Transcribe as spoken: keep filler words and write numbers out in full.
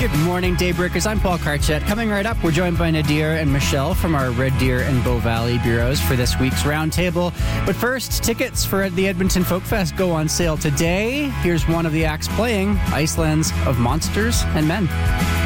Good morning, Daybreakers. I'm Paul Karchet. Coming right up, we're joined by Nadir and Michelle from our Red Deer and Bow Valley bureaus for this week's roundtable. But first, tickets for the Edmonton Folk Fest go on sale today. Here's one of the acts playing, Iceland's Of Monsters and Men.